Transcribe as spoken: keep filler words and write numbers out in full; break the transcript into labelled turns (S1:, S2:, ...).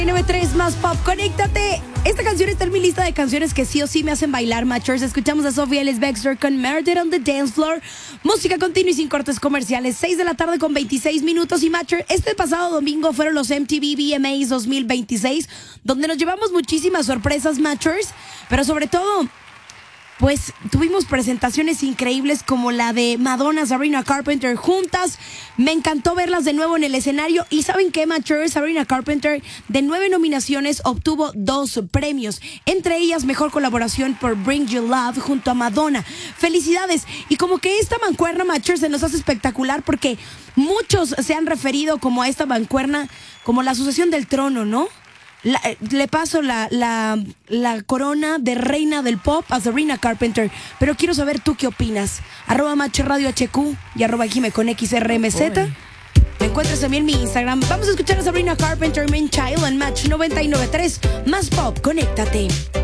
S1: noventa y tres más pop, conéctate. Esta canción está en mi lista de canciones que sí o sí me hacen bailar, Matchers. Escuchamos a Sophie Ellis-Bextor con Murder on the Dance Floor. Música continua y sin cortes comerciales. seis de la tarde con veintiséis minutos. Y Matcher, este pasado domingo fueron los M T V V M As dos mil veintiséis, donde nos llevamos muchísimas sorpresas, Matchers. Pero sobre todo, pues tuvimos presentaciones increíbles como la de Madonna, Sabrina Carpenter juntas. Me encantó verlas de nuevo en el escenario. Y ¿saben qué, Matchers? Sabrina Carpenter, de nueve nominaciones, obtuvo dos premios. Entre ellas, mejor colaboración por Bring You Love junto a Madonna. ¡Felicidades! Y como que esta mancuerna, Matchers, se nos hace espectacular porque muchos se han referido como a esta mancuerna como la sucesión del trono, ¿no? La, le paso la, la, la corona de reina del pop a Sabrina Carpenter. Pero quiero saber tú qué opinas. Arroba Macho Radio H Q y arroba Jime con X R M Z. Me encuentras también en mi Instagram. Vamos a escuchar a Sabrina Carpenter, Man Child en Match noventa y nueve punto tres. Más pop, conéctate.